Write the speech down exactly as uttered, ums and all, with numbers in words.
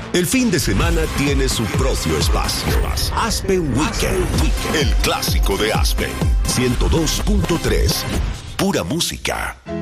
El fin de semana tiene su propio espacio. Aspen Weekend, el clásico de Aspen. ciento dos punto tres. Pura música.